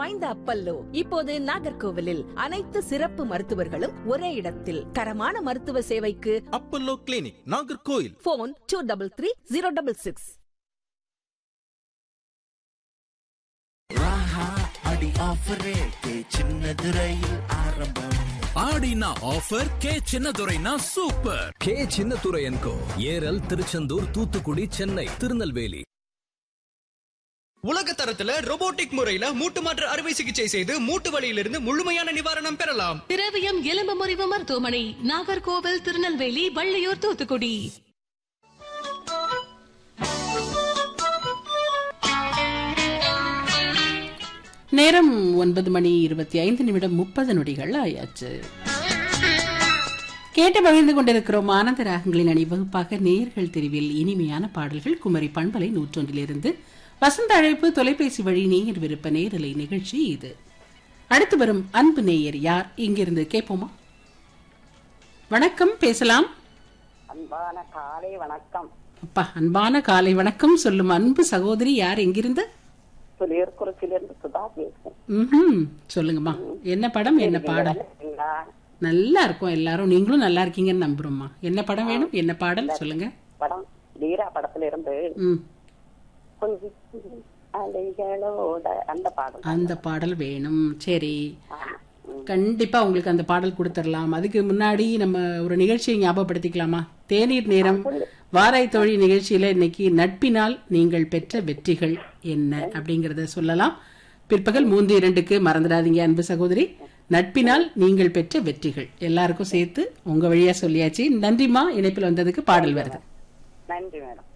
வாய்ந்த அப்பல்லோ இப்போது நாகர்கோவிலில் அனைத்து சிறப்பு மருத்துவர்களும் ஒரே இடத்தில். தரமான மருத்துவ சேவைக்கு அப்பல்லோ கிளினிக், நாகர்கோவில். போன் 233066. ஆடினா offer K சின்னதுரைனா super. K Chinnadurai என்கோ, ஏரல், திருச்செந்தூர், தூத்துக்குடி, சென்னை, திருநெல்வேலி. உலக தரத்துல ரோபோட்டிக் முறையில மூட்டு மாற்று அறுவை சிகிச்சை செய்து மூட்டு வலியிலிருந்து முழுமையான நிவாரணம் பெறலாம். திரவியம் எலும்பு முறிவு மருத்துவமனை, நாகர்கோவில், திருநெல்வேலி, வள்ளியூர், தூத்துக்குடி. நேரம் 9:25 ஆயாச்சு. கேட்டு மகிழ்ந்து கொண்டிருக்கிறோம் ஆனந்த ராகங்களின் அணிவகுப்பாக நேயர்கள் தெரிவில் இனிமையான பாடல்கள். குமரி பண்பலை 101 வசந்த அழைப்பு தொலைபேசி வழி நேயர் விருப்ப நேரலை நிகழ்ச்சி இது. அடுத்து வரும் அன்பு நேயர் யார், இங்கிருந்து கேட்போமா? வணக்கம், பேசலாம். அன்பான காலை வணக்கம். அப்பா, அன்பான காலை வணக்கம் சொல்லும் அன்பு சகோதரி யார், எங்கிருந்து? புலியூர்குறிச்சியிலிருந்து சுதா பேசுறேன். சொல்லுங்கம்மா, என்ன படம், என்ன பாடல்? நல்லா இருக்கும் எல்லாரும், நீங்களும் நல்லா இருக்கீங்கன்னு நம்புறோம்மா. என்ன படம் வேணும், என்ன பாடல் சொல்லுங்க. படம் வீரா படத்துல இருந்து அந்த பாடல் வேணும். சரி, கண்டிப்பா உங்களுக்கு அந்த பாடல் கொடுத்துடலாம். அதுக்கு முன்னாடி நம்ம ஒரு நிகழ்ச்சியை ஞாபகப்படுத்திக்கலாமா? தேநீர் நேரம் வாராய் தோழி நிகழ்ச்சியில இன்னைக்கு நட்பினால் நீங்கள் பெற்ற வெற்றிகள் என்ன அப்படிங்கறத சொல்லலாம். பிற்பகல் 3:02 மறந்துடாதீங்க அன்பு சகோதரி. நட்பினால் நீங்கள் பெற்ற வெற்றிகள் எல்லாருக்கும் சேர்த்து உங்க வழியா சொல்லியாச்சு. நன்றிமா, இணைப்பில் வந்ததுக்கு. பாடல் வருது. நன்றி மேடம்.